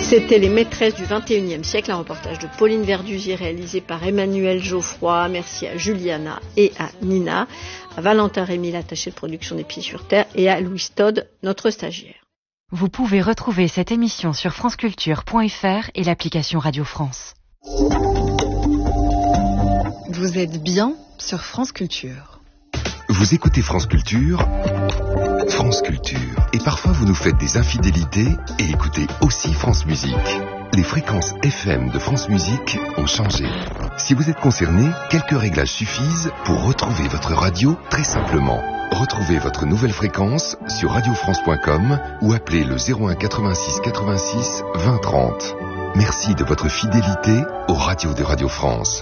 C'était Les maîtresses du XXIe siècle, un reportage de Pauline Verdusier réalisé par Emmanuel Geoffroy. Merci à Juliana et à Nina, à Valentin Rémy, l'attaché de production des Pieds sur Terre, et à Louis Todd, notre stagiaire. Vous pouvez retrouver cette émission sur franceculture.fr et l'application Radio France. Vous êtes bien sur France Culture. Vous écoutez France Culture, France Culture. Et parfois vous nous faites des infidélités et écoutez aussi France Musique. Les fréquences FM de France Musique ont changé. Si vous êtes concerné, quelques réglages suffisent pour retrouver votre radio très simplement. Retrouvez votre nouvelle fréquence sur radiofrance.com ou appelez le 01 86 86 20 30. Merci de votre fidélité aux radios de Radio France.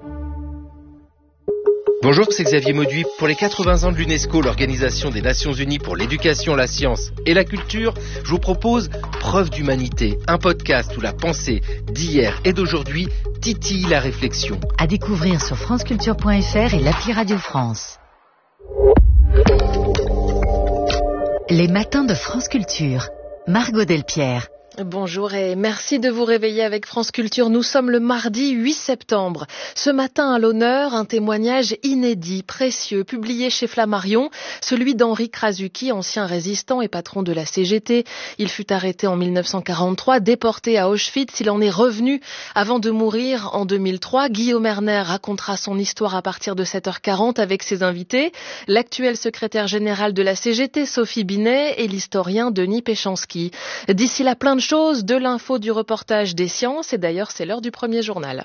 Bonjour, c'est Xavier Mauduit. Pour les 80 ans de l'UNESCO, l'Organisation des Nations Unies pour l'éducation, la science et la culture, je vous propose Preuve d'humanité, un podcast où la pensée d'hier et d'aujourd'hui titille la réflexion. À découvrir sur franceculture.fr et l'appli Radio France. Les matins de France Culture. Margot Delpierre. Bonjour et merci de vous réveiller avec France Culture. Nous sommes le mardi 8 septembre. Ce matin à l'honneur, un témoignage inédit, précieux, publié chez Flammarion, celui d'Henri Krasuki, ancien résistant et patron de la CGT. Il fut arrêté en 1943, déporté à Auschwitz. Il en est revenu avant de mourir en 2003. Guillaume Erner racontera son histoire à partir de 7h40 avec ses invités. L'actuel secrétaire général de la CGT, Sophie Binet, et l'historien Denis Péchanski. D'ici là, plein de choses, de l'info, du reportage, des sciences, et d'ailleurs c'est l'heure du premier journal.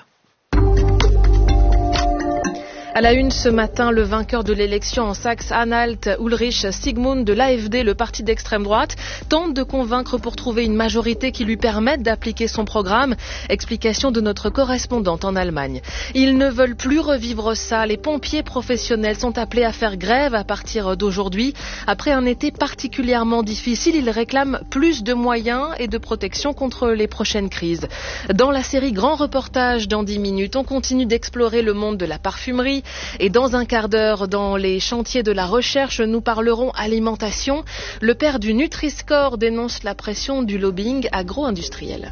À la une ce matin, le vainqueur de l'élection en Saxe-Anhalt, Ulrich Sigmund de l'AfD, le parti d'extrême droite, tente de convaincre pour trouver une majorité qui lui permette d'appliquer son programme. Explication de notre correspondante en Allemagne. Ils ne veulent plus revivre ça. Les pompiers professionnels sont appelés à faire grève à partir d'aujourd'hui. Après un été particulièrement difficile, ils réclament plus de moyens et de protection contre les prochaines crises. Dans la série Grand Reportage, dans 10 minutes, on continue d'explorer le monde de la parfumerie. Et dans un quart d'heure, dans les chantiers de la recherche, nous parlerons alimentation. Le père du Nutri-Score dénonce la pression du lobbying agro-industriel.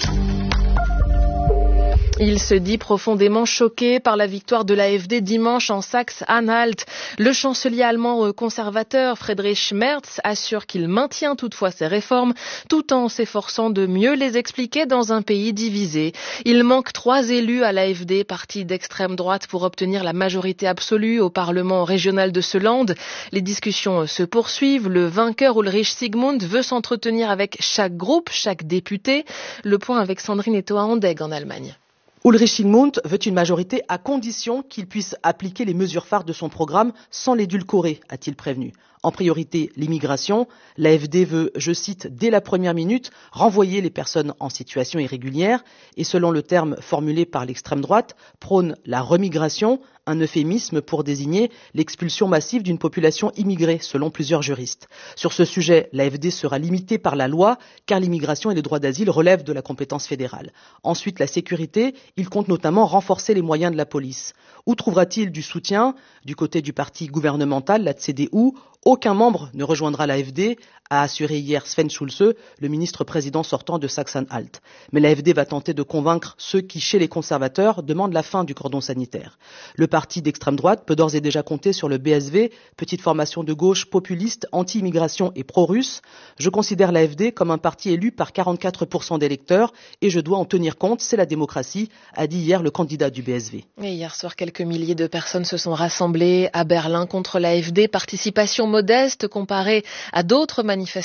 Il se dit profondément choqué par la victoire de l'AfD dimanche en Saxe-Anhalt. Le chancelier allemand conservateur Friedrich Merz assure qu'il maintient toutefois ses réformes tout en s'efforçant de mieux les expliquer dans un pays divisé. Il manque 3 élus à l'AfD, parti d'extrême droite, pour obtenir la majorité absolue au Parlement régional de Seeland. Les discussions se poursuivent. Le vainqueur Ulrich Sigmund veut s'entretenir avec chaque groupe, chaque député. Le point avec Sandrine Etoa-Andeg en Allemagne. Ulrich Sigmund veut une majorité à condition qu'il puisse appliquer les mesures phares de son programme sans l'édulcorer, a-t-il prévenu. En priorité, l'immigration. L'AfD veut, je cite, dès la première minute, renvoyer les personnes en situation irrégulière et, selon le terme formulé par l'extrême droite, prône la remigration, un euphémisme pour désigner l'expulsion massive d'une population immigrée, selon plusieurs juristes. Sur ce sujet, l'AfD sera limitée par la loi, car l'immigration et le droit d'asile relèvent de la compétence fédérale. Ensuite, la sécurité, il compte notamment renforcer les moyens de la police. Où trouvera-t-il du soutien du côté du parti gouvernemental, la CDU? Aucun membre ne rejoindra l'AfD, a assuré hier Sven Schulze, le ministre-président sortant de Saxe-Anhalt. Mais l'AfD va tenter de convaincre ceux qui, chez les conservateurs, demandent la fin du cordon sanitaire. Le parti d'extrême droite peut d'ores et déjà compter sur le BSV, petite formation de gauche populiste, anti-immigration et pro-russe. Je considère l'AfD comme un parti élu par 44% d'électeurs et je dois en tenir compte, c'est la démocratie, a dit hier le candidat du BSV. Et hier soir, quelques milliers de personnes se sont rassemblées à Berlin contre l'AfD. Participation modeste comparée à d'autres manifestations